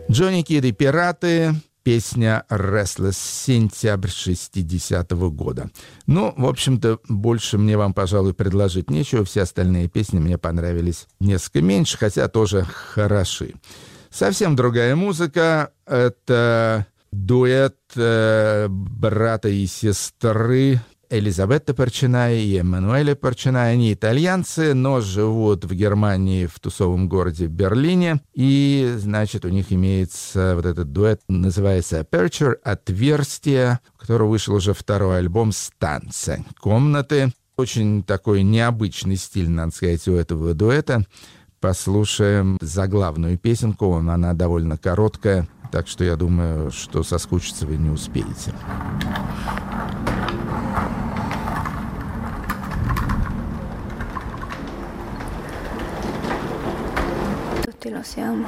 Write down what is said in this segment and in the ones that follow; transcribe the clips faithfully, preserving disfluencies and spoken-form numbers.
Джонни Кид и пираты. Песня «Restless», сентябрь шестидесятого года. Ну, в общем-то, больше мне вам, пожалуй, предложить нечего. Все остальные песни мне понравились несколько меньше, хотя тоже хороши. Совсем другая музыка. Это дуэт э, брата и сестры Элизабетта Порчинай и Эммануэля Порчинай. Они итальянцы, но живут в Германии, в тусовом городе Берлине. И, значит, у них имеется вот этот дуэт, называется «Aperture», «Отверстие», у которого вышел уже второй альбом «Станция», «Комнаты». Очень такой необычный стиль, надо сказать, у этого дуэта. Послушаем заглавную песенку, она довольно короткая, так что я думаю, что соскучиться вы не успеете. Tutti lo siamo.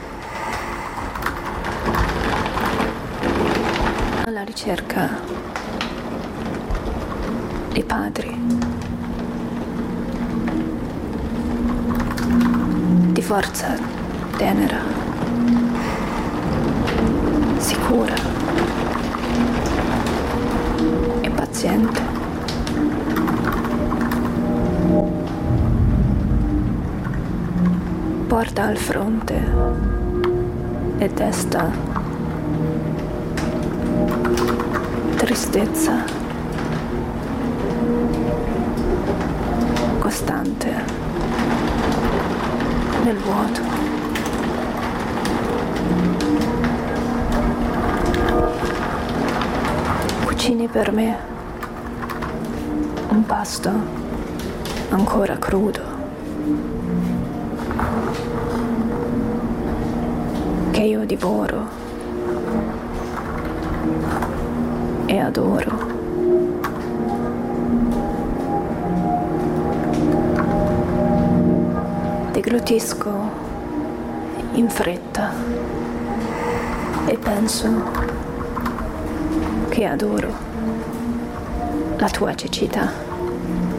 Alla ricerca di padri, di forza tenera, sicura e paziente. Porta al fronte e desta tristezza costante nel vuoto. Cucini per me un pasto ancora crudo che io divoro e adoro. Deglutisco in fretta e penso che adoro la tua cecità.